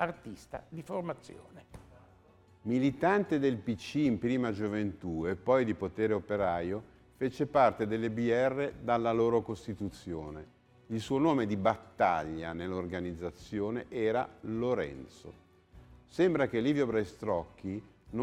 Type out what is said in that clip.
artista di formazione. Militante del PC in prima gioventù e poi di Potere Operaio, fece parte delle BR dalla loro costituzione. Il suo nome di battaglia nell'organizzazione era Lorenzo. Sembra che Livio Brestrocchi